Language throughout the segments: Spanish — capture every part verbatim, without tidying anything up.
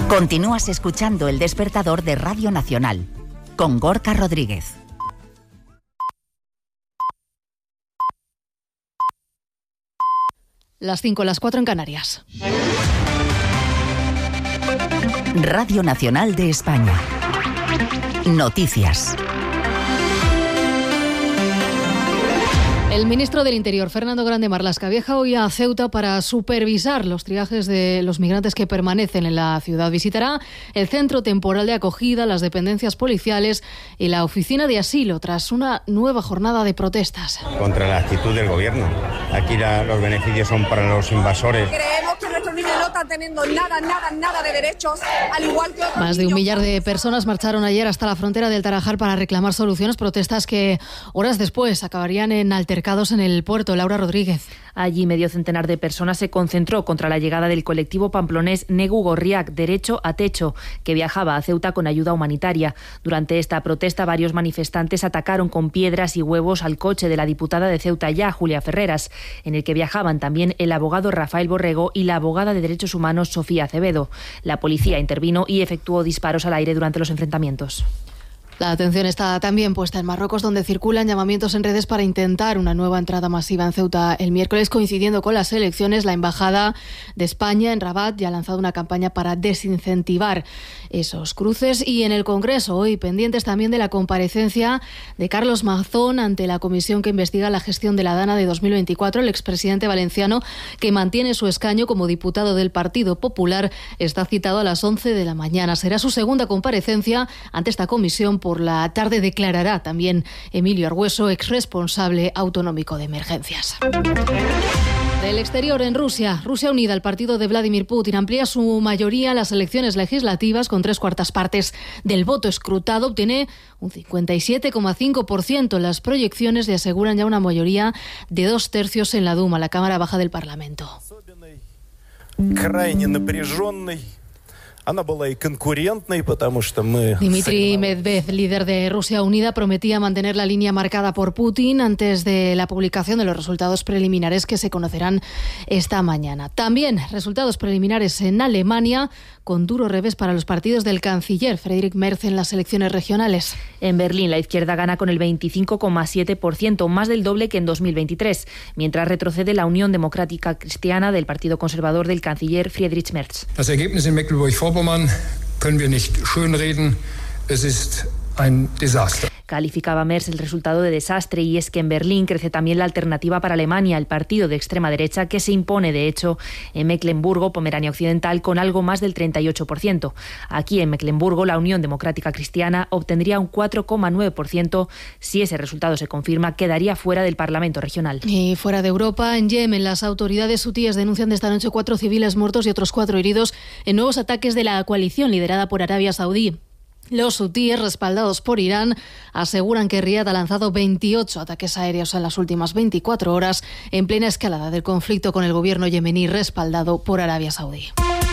Continúas escuchando El Despertador de Radio Nacional, con Gorka Rodríguez. Las cinco, las cuatro en Canarias. Radio Nacional de España. Noticias. El ministro del Interior, Fernando Grande Marlaska, viaja hoy a Ceuta para supervisar los triajes de los migrantes que permanecen en la ciudad. Visitará el centro temporal de acogida, las dependencias policiales y la oficina de asilo tras una nueva jornada de protestas. Contra la actitud del gobierno. Aquí la, los beneficios son para los invasores. Creemos que nuestros niños no están teniendo nada, nada, nada de derechos, al igual que otros. Más de un millar de personas marcharon ayer hasta la frontera del Tarajal para reclamar soluciones, protestas que horas después acabarían en altercados en el puerto. Laura Rodríguez. Allí medio centenar de personas se concentró contra la llegada del colectivo pamplonés Negu Gorriak, Derecho a Techo, que viajaba a Ceuta con ayuda humanitaria. Durante esta protesta, varios manifestantes atacaron con piedras y huevos al coche de la diputada de Ceuta Ya, Julia Ferreras, en el que viajaban también el abogado Rafael Borrego y la abogada de Derechos Humanos Sofía Acevedo. La policía intervino y efectuó disparos al aire durante los enfrentamientos. La atención está también puesta en Marruecos, donde circulan llamamientos en redes para intentar una nueva entrada masiva en Ceuta el miércoles, coincidiendo con las elecciones. La Embajada de España en Rabat ya ha lanzado una campaña para desincentivar esos cruces. Y en el Congreso, hoy pendientes también de la comparecencia de Carlos Mazón ante la comisión que investiga la gestión de la Dana de dos mil veinticuatro. El expresidente valenciano, que mantiene su escaño como diputado del Partido Popular, está citado a las once de la mañana. Será su segunda comparecencia ante esta comisión. Por la tarde declarará también Emilio Argüeso, exresponsable autonómico de emergencias. Del exterior, en Rusia, Rusia Unida, el partido de Vladimir Putin, amplía su mayoría en las elecciones legislativas con tres cuartas partes del voto escrutado. Obtiene un cincuenta y siete coma cinco por ciento. Las proyecciones le aseguran ya una mayoría de dos tercios en la Duma, la Cámara Baja del Parlamento. Dmitry Medvedev, líder de Rusia Unida, prometía mantener la línea marcada por Putin antes de la publicación de los resultados preliminares que se conocerán esta mañana. También resultados preliminares en Alemania, con duro revés para los partidos del canciller Friedrich Merz en las elecciones regionales. En Berlín, la izquierda gana con el veinticinco coma siete por ciento, más del doble que en dos mil veintitrés, mientras retrocede la Unión Democrática Cristiana del Partido Conservador del canciller Friedrich Merz. Das Ergebnis in Mecklenburg-Vorpommern können wir nicht schönreden. Es ist ein Desaster. Calificaba Merz el resultado de desastre, y es que en Berlín crece también la Alternativa para Alemania, el partido de extrema derecha que se impone, de hecho, en Mecklemburgo, Pomerania Occidental, con algo más del treinta y ocho por ciento. Aquí en Mecklemburgo, la Unión Democrática Cristiana obtendría un cuatro coma nueve por ciento. Si ese resultado se confirma, quedaría fuera del Parlamento regional. Y fuera de Europa, en Yemen, las autoridades hutíes denuncian de esta noche cuatro civiles muertos y otros cuatro heridos en nuevos ataques de la coalición liderada por Arabia Saudí. Los hutíes, respaldados por Irán, aseguran que Riad ha lanzado veintiocho ataques aéreos en las últimas veinticuatro horas, en plena escalada del conflicto con el gobierno yemení respaldado por Arabia Saudí.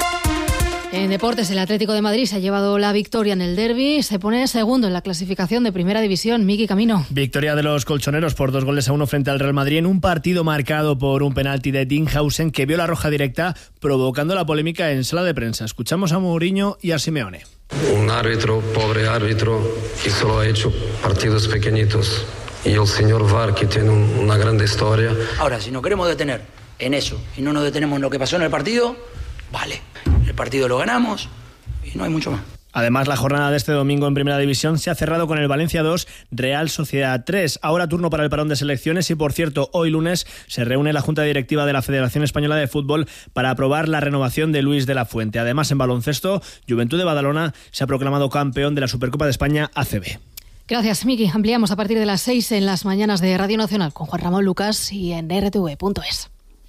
En deportes, el Atlético de Madrid se ha llevado la victoria en el derbi, se pone segundo en la clasificación de Primera División. Miki Camino. Victoria de los colchoneros por dos goles a uno frente al Real Madrid en un partido marcado por un penalti de Dinghausen que vio la roja directa, provocando la polémica en sala de prensa. Escuchamos a Mourinho y a Simeone. Un árbitro, pobre árbitro, que solo ha hecho partidos pequeñitos. Y el señor V A R, que tiene una gran historia. Ahora, si nos queremos detener en eso y no nos detenemos en lo que pasó en el partido, vale. El partido lo ganamos y no hay mucho más. Además, la jornada de este domingo en Primera División se ha cerrado con el Valencia dos, Real Sociedad tres. Ahora turno para el parón de selecciones y, por cierto, hoy lunes se reúne la Junta Directiva de la Federación Española de Fútbol para aprobar la renovación de Luis de la Fuente. Además, en baloncesto, Juventud de Badalona se ha proclamado campeón de la Supercopa de España A C B. Gracias, Miki. Ampliamos a partir de las seis en las mañanas de Radio Nacional con Juan Ramón Lucas y en R T V punto es.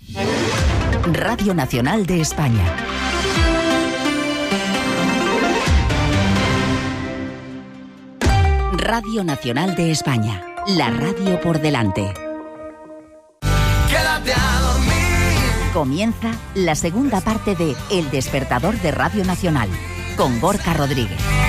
Radio Nacional de España. Radio Nacional de España, la radio por delante. Quédate a dormir. Comienza la segunda parte de El Despertador de Radio Nacional, con Gorka Rodríguez.